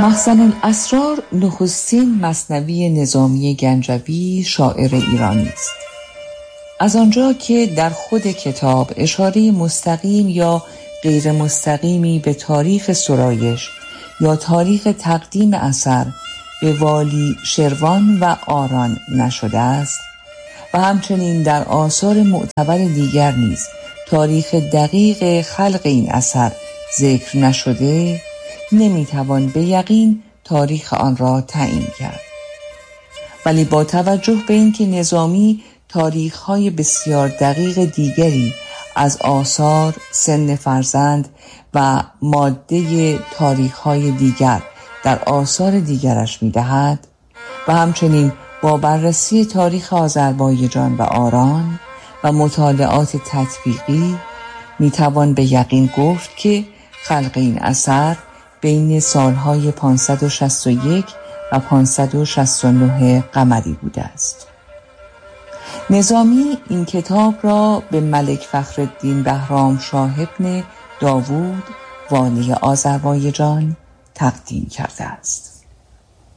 مخزن الاسرار نخستین مثنوی نظامی گنجوی شاعر ایرانی است. از آنجا که در خود کتاب اشاره مستقیم یا غیر مستقیمی به تاریخ سرایش یا تاریخ تقدیم اثر به والی شروان و آران نشده است و همچنین در آثار معتبر دیگر نیز تاریخ دقیق خلق این اثر ذکر نشده، نمیتوان به یقین تاریخ آن را تعیین کرد. ولی با توجه به اینکه نظامی تاریخ‌های بسیار دقیق دیگری از آثار، سن فرزند و ماده تاریخ‌های دیگر در آثار دیگرش می‌دهد و همچنین با بررسی تاریخ آذربایجان و آران و مطالعات تطبیقی می‌توان به یقین گفت که خلق این اثر بین سالهای 561 و 569 قمری بوده است. نظامی این کتاب را به ملک فخرالدین بهرامشاه ابن داوود والی آذربایجان تقدیم کرده است.